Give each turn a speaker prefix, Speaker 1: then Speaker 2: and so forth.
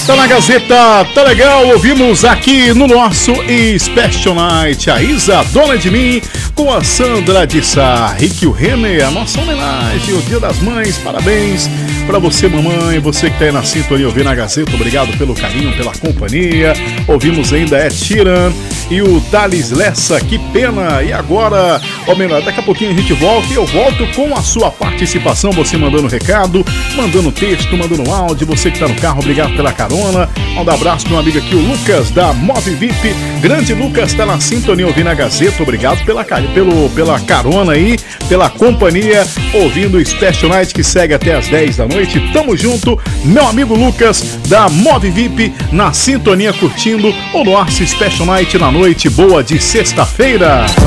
Speaker 1: Tá na Gazeta, tá legal, ouvimos aqui no nosso Special Night a Isa, Dona de Mim, com a Sandra de Sá, Rick o Renner, a nossa homenagem, o Dia das Mães, parabéns pra você, mamãe, você que tá aí na sintonia ouvindo a Gazeta, obrigado pelo carinho, pela companhia. Ouvimos ainda Ed Sheeran e o Thales Lessa, que pena. E agora, daqui a pouquinho a gente volta e eu volto com a sua participação, você mandando recado, mandando texto, mandando áudio, você que tá no carro, obrigado pela carona. Um abraço pro meu amigo aqui, o Lucas da Move VIP, grande Lucas, tá na sintonia ouvindo a Gazeta, obrigado pela carona aí, pela companhia, ouvindo o Special Night que segue até as 10 da noite. Tamo junto, meu amigo Lucas da Move VIP, na sintonia curtindo o nosso Special Night na noite boa de sexta-feira.